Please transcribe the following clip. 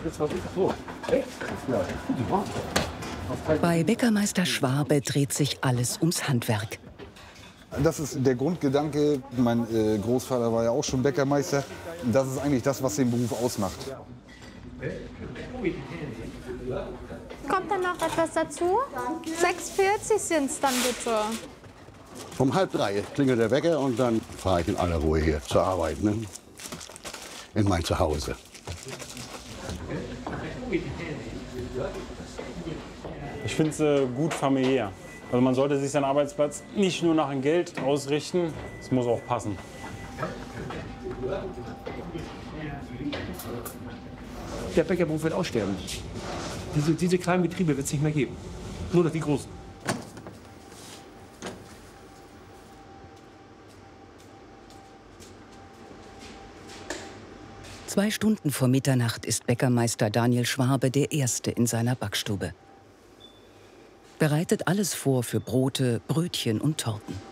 Bei Bäckermeister Schwabe dreht sich alles ums Handwerk. Das ist der Grundgedanke. Mein Großvater war ja auch schon Bäckermeister. Das ist eigentlich das, was den Beruf ausmacht. Kommt dann noch etwas dazu? 6,40 sind es dann bitte. Um 2:30 klingelt der Wecker und dann fahre ich in aller Ruhe hier zur Arbeit, ne? In mein Zuhause. Ich finde es gut familiär. Also man sollte sich seinen Arbeitsplatz nicht nur nach dem Geld ausrichten, es muss auch passen. Der Bäckerberuf wird aussterben. Diese kleinen Betriebe wird es nicht mehr geben. Nur noch die großen. Zwei Stunden vor Mitternacht ist Bäckermeister Daniel Schwabe der Erste in seiner Backstube. Bereitet alles vor für Brote, Brötchen und Torten.